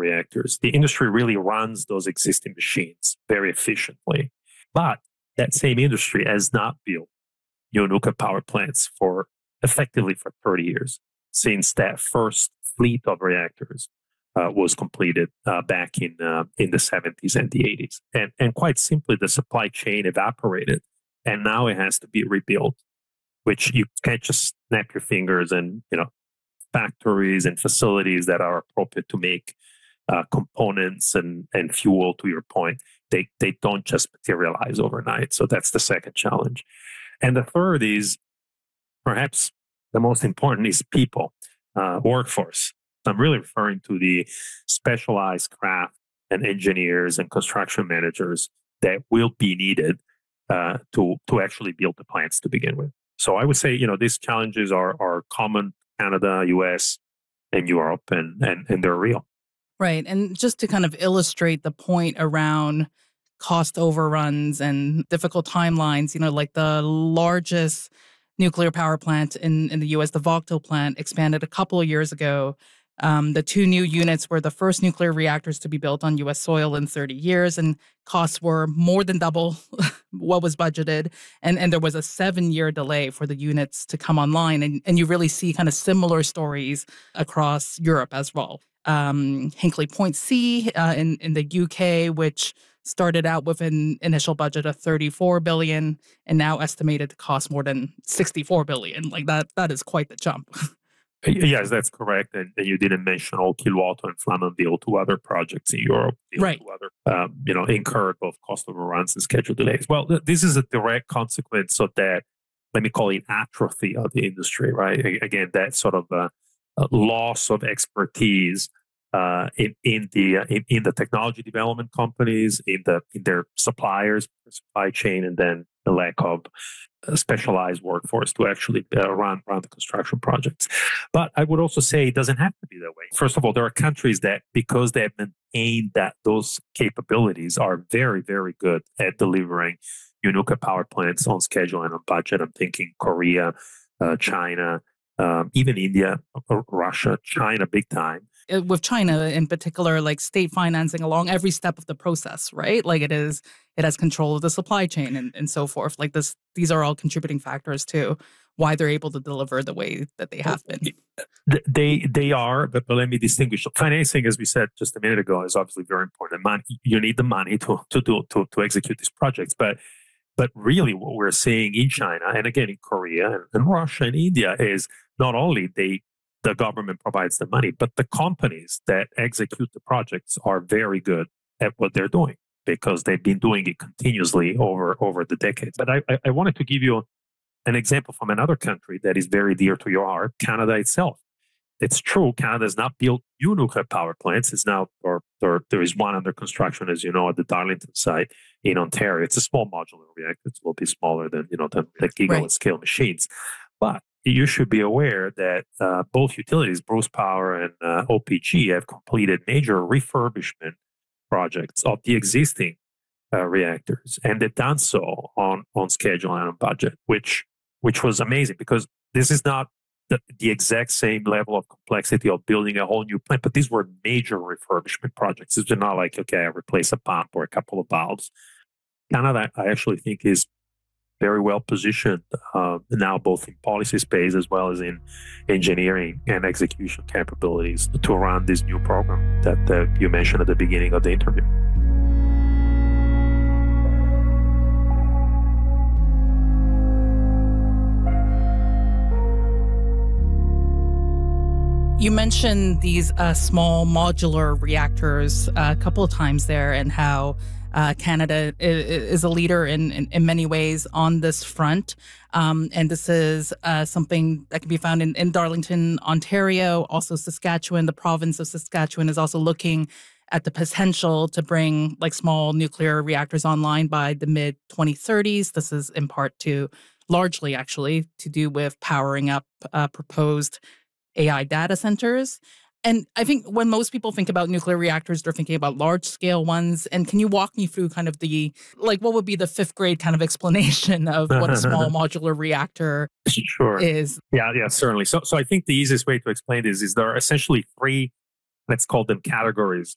reactors. The industry really runs those existing machines very efficiently. But that same industry has not built new nuclear power plants for effectively for 30 years since that first fleet of reactors was completed back in the 70s and the 80s. And quite simply, the supply chain evaporated, and now it has to be rebuilt, which you can't just snap your fingers and, factories and facilities that are appropriate to make components and fuel, to your point, they don't just materialize overnight. So that's the second challenge. And the third is perhaps the most important is people, workforce. I'm really referring to the specialized craft and engineers and construction managers that will be needed to actually build the plants to begin with. So I would say, these challenges are common, Canada, US, and Europe, and they're real. Right. And just to kind of illustrate the point around cost overruns and difficult timelines, like the largest nuclear power plant in the US, the Vogtle plant, expanded a couple of years ago. The two new units were the first nuclear reactors to be built on U.S. soil in 30 years, and costs were more than double what was budgeted. And there was a 7-year delay for the units to come online. And you really see kind of similar stories across Europe as well. Hinkley Point C in the UK, which started out with an initial budget of $34 billion and now estimated to cost more than $64 billion. Like that is quite the jump. Yes, that's correct. And you didn't mention Olkiluoto and Flamanville, two other projects in Europe, right? Two other, incurred both cost overruns and schedule delays. Well, this is a direct consequence of that, let me call it atrophy of the industry, right? Again, that sort of loss of expertise in the technology development companies, in their suppliers, supply chain, and then the lack of specialized workforce to actually run the construction projects. But I would also say it doesn't have to be that way. First of all, there are countries that, because they have maintained those capabilities, are very, very good at delivering new nuclear power plants on schedule and on budget. I'm thinking Korea, China, even India, Russia, China, big time. With China in particular, like state financing along every step of the process, right? Like it has control of the supply chain and so forth. Like these are all contributing factors to why they're able to deliver the way that they have been. They are, but let me distinguish. Financing, as we said just a minute ago, is obviously very important. You need the money to execute these projects, but really what we're seeing in China and again in Korea and Russia and India is not only the government provides the money, but the companies that execute the projects are very good at what they're doing because they've been doing it continuously over the decades. But I wanted to give you an example from another country that is very dear to your heart, Canada itself. It's true, Canada has not built new nuclear power plants. It's now, or there is one under construction, as you know, at the Darlington site in Ontario. It's a small modular reactor. It's a little bit smaller than the gigawatt scale machines. But you should be aware that both utilities, Bruce Power and OPG, have completed major refurbishment projects of the existing reactors, and they've done so on schedule and on budget, which was amazing because this is not the exact same level of complexity of building a whole new plant, but these were major refurbishment projects. It's not like, okay, I replace a pump or a couple of valves. Canada, I actually think, is very well positioned now, both in policy space as well as in engineering and execution capabilities to run this new program that you mentioned at the beginning of the interview. You mentioned these small modular reactors a couple of times there and how Canada is a leader in many ways on this front. And this is something that can be found in Darlington, Ontario, also Saskatchewan. The province of Saskatchewan is also looking at the potential to bring like small nuclear reactors online by the mid-2030s. This is in part largely actually to do with powering up proposed AI data centers. And I think when most people think about nuclear reactors, they're thinking about large-scale ones. And can you walk me through kind of what would be the fifth grade kind of explanation of what a small modular reactor is? Yeah, certainly. So I think the easiest way to explain this is there are essentially three, let's call them categories